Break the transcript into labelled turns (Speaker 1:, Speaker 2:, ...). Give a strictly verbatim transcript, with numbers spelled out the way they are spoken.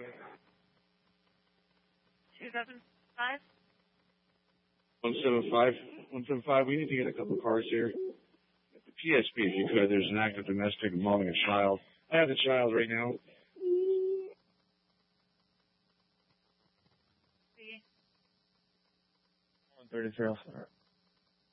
Speaker 1: two seven five?
Speaker 2: one seven five. one seven five, we need to get a couple cars here. The P S P, if you could. There's an active domestic involving a child. I have the child right now.
Speaker 1: See.
Speaker 2: one thirty-three.